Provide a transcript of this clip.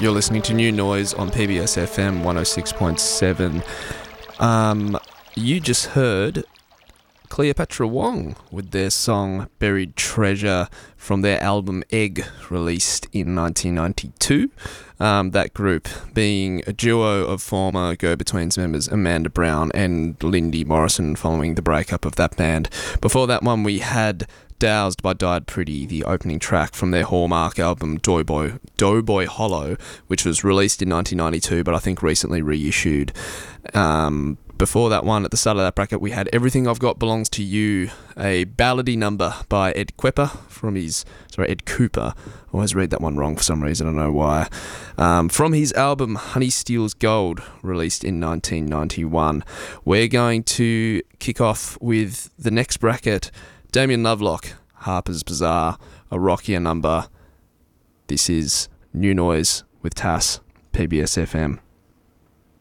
You're listening to New Noise on PBS FM 106.7. You just heard Cleopatra Wong with their song Buried Treasure from their album Egg, released in 1992. That group being a duo of former Go-Betweens members Amanda Brown and Lindy Morrison following the breakup of that band. Before that one we had Doused by Died Pretty, the opening track from their Hallmark album Doughboy Hollow, which was released in 1992 but I think recently reissued. Before that one, at the start of that bracket, we had Everything I've Got Belongs to You, a ballady number by Ed Cooper Ed Cooper. I always read that one wrong for some reason, I don't know why. From his album Honey Steals Gold, released in 1991. We're going to kick off with the next bracket, Damien Lovelock, Harper's Bazaar, a rockier number. This is New Noise with Tass, PBS FM.